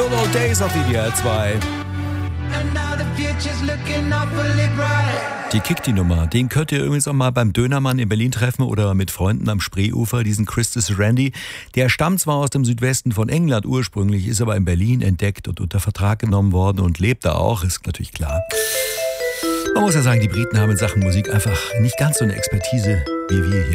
Yolo Days auf WDR 2. Die Kick, die Nummer, den könnt ihr übrigens auch mal beim Dönermann in Berlin treffen oder mit Freunden am Spreeufer, diesen Christus Randy. Der stammt zwar aus dem Südwesten von England ursprünglich, ist aber in Berlin entdeckt und unter Vertrag genommen worden und lebt da auch, ist natürlich klar. Man muss ja sagen, die Briten haben in Sachen Musik einfach nicht ganz so eine Expertise wie wir hier.